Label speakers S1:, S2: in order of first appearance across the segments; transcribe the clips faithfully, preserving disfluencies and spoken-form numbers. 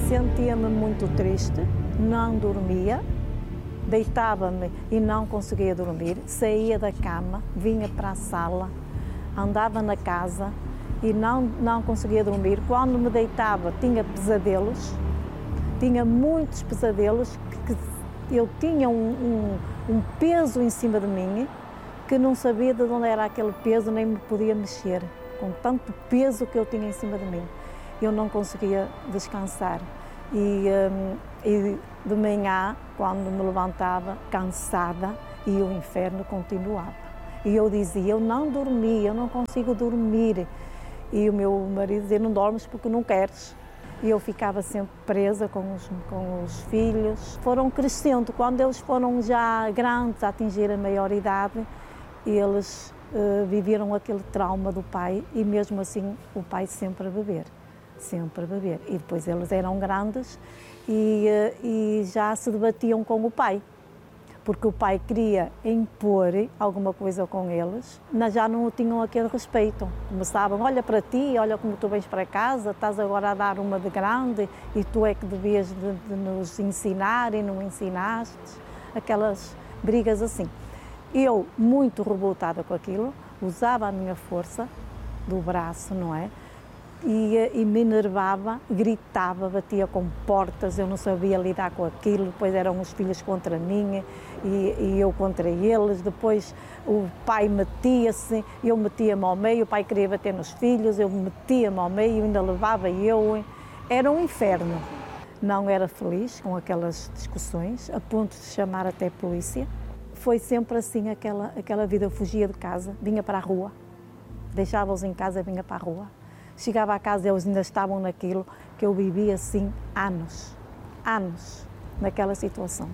S1: Sentia-me muito triste, não dormia, deitava-me e não conseguia dormir, saía da cama, vinha para a sala, andava na casa e não, não conseguia dormir. Quando me deitava tinha pesadelos, tinha muitos pesadelos, que, que eu tinha um, um, um peso em cima de mim, que não sabia de onde era aquele peso, nem me podia mexer, com tanto peso que eu tinha em cima de mim. Eu não conseguia descansar. E, um, e de manhã, quando me levantava, cansada, e o inferno continuava. E eu dizia, eu não dormi, eu não consigo dormir. E o meu marido dizia, não dormes porque não queres. E eu ficava sempre presa com os, com os filhos. Foram crescendo, quando eles foram já grandes, a atingir a maioridade, eles uh, viveram aquele trauma do pai e mesmo assim o pai sempre a beber. Sempre a beber. E depois eles eram grandes e, e já se debatiam com o pai, porque o pai queria impor alguma coisa com eles, mas já não tinham aquele respeito. Começavam, olha para ti, olha como tu vens para casa, estás agora a dar uma de grande e tu é que devias de, de nos ensinar e não ensinaste. Aquelas brigas assim. Eu, muito revoltada com aquilo, usava a minha força do braço, não é? E, e me enervava, gritava, batia com portas, eu não sabia lidar com aquilo, depois eram os filhos contra mim e, e eu contra eles, depois o pai metia-se, eu metia-me ao meio, o pai queria bater nos filhos, eu metia-me ao meio, ainda levava eu, era um inferno. Não era feliz com aquelas discussões, a ponto de chamar até a polícia. Foi sempre assim aquela, aquela vida, eu fugia de casa, vinha para a rua, deixava-os em casa e vinha para a rua. Chegava à casa e eles ainda estavam naquilo que eu vivia assim anos, anos, naquela situação.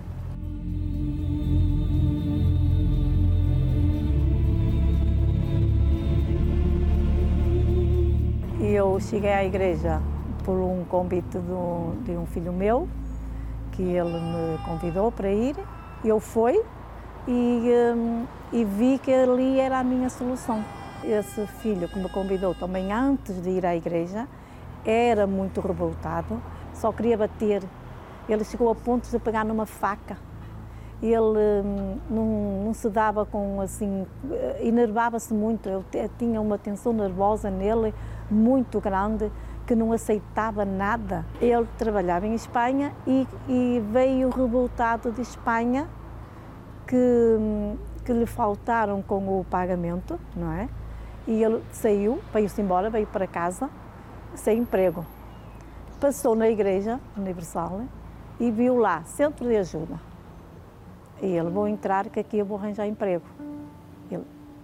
S1: E eu cheguei à igreja por um convite de um, de um filho meu, que ele me convidou para ir, eu fui e, um, e vi que ali era a minha solução. Esse filho que me convidou também antes de ir à igreja era muito revoltado, só queria bater. Ele chegou a ponto de pegar numa faca. Ele hum, não, não se dava com assim, enervava-se muito. Eu tinha uma tensão nervosa nele muito grande, que não aceitava nada. Ele trabalhava em Espanha e, e veio revoltado de Espanha, que, que lhe faltaram com o pagamento, não é? E ele saiu, veio-se embora, veio para casa, sem emprego. Passou na igreja universal e viu lá, centro de ajuda. E ele, vou entrar, que aqui eu vou arranjar emprego. Ele,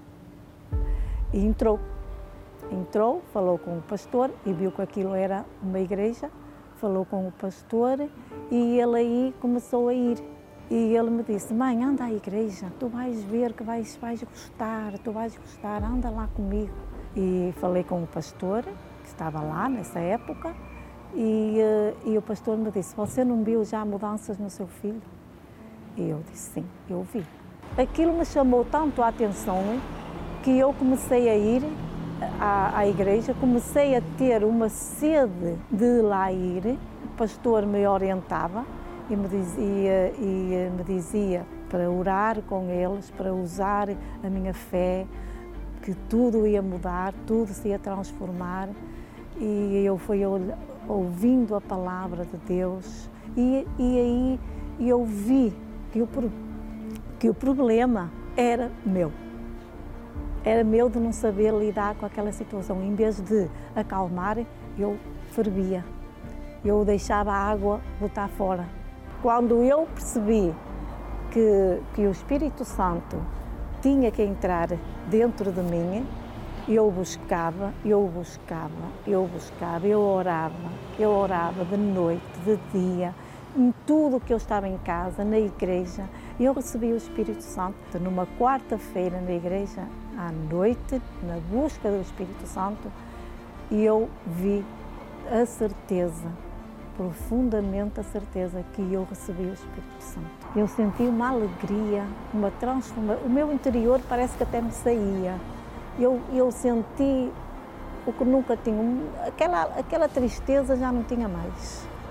S1: e entrou. Entrou, falou com o pastor e viu que aquilo era uma igreja, falou com o pastor e ele aí começou a ir. E ele me disse, mãe, anda à igreja, tu vais ver que vais, vais gostar, tu vais gostar, anda lá comigo. E falei com o pastor, que estava lá nessa época, e, e o pastor me disse, você não viu já mudanças no seu filho? E eu disse, sim, eu vi. Aquilo me chamou tanto a atenção que eu comecei a ir à, à igreja, comecei a ter uma sede de lá ir, o pastor me orientava, E me, dizia, e me dizia para orar com eles, para usar a minha fé, que tudo ia mudar, tudo se ia transformar. E eu fui ouvindo a palavra de Deus e, e aí eu vi que o, que o problema era meu. Era meu de não saber lidar com aquela situação. Em vez de acalmar, eu fervia. Eu deixava a água botar fora. Quando eu percebi que, que o Espírito Santo tinha que entrar dentro de mim, eu buscava, eu buscava, eu buscava, eu orava, eu orava de noite, de dia, em tudo que eu estava em casa, na igreja. Eu recebi o Espírito Santo numa quarta-feira na igreja, à noite, na busca do Espírito Santo, e eu vi a certeza, profundamente a certeza que eu recebi o Espírito Santo. Eu senti uma alegria, uma transformação. O meu interior parece que até me saía. Eu, eu senti o que nunca tinha. Aquela, aquela tristeza já não tinha mais.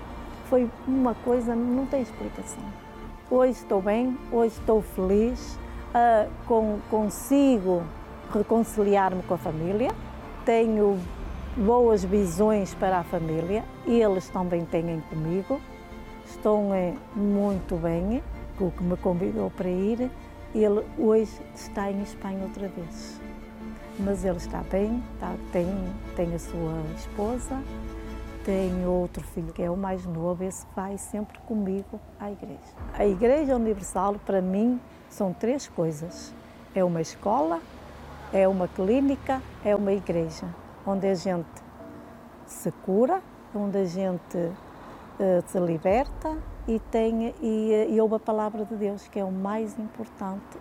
S1: foi uma coisa, não tem explicação. Hoje estou bem, hoje estou feliz, uh, com, consigo reconciliar-me com a família, tenho boas visões para a família, eles também têm comigo, estão é, muito bem, o que me convidou para ir, ele hoje está em Espanha outra vez. Mas ele está bem, está, tem, tem a sua esposa, tem outro filho que é o mais novo, esse vai sempre comigo à igreja. A Igreja Universal, para mim, são três coisas. É uma escola, é uma clínica, é uma igreja, onde a gente se cura, onde a gente uh, se liberta e, tem, e, e ouve a palavra de Deus, que é o mais importante